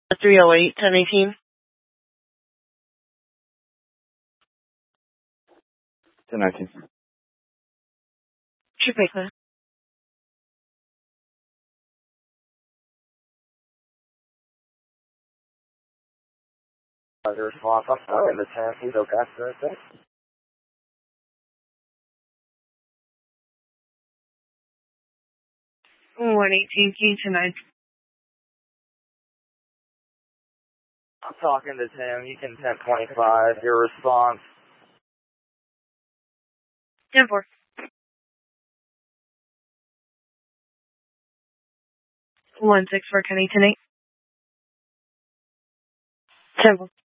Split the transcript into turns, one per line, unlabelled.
308, 1018.
1019.
Jamaica.
Response, I'm sorry, the 10, please, okay, sir, thanks.
118, key to 9.
I'm talking to Tim, you can 1025, your response.
10-4. 1-6 for Kennington 8. 10-4.